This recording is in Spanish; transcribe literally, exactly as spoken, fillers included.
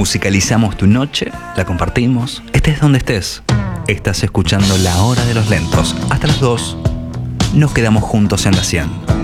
Musicalizamos tu noche, la compartimos, estés donde estés. Estás escuchando La Hora de los Lentos. Hasta las dos nos quedamos juntos en la cien.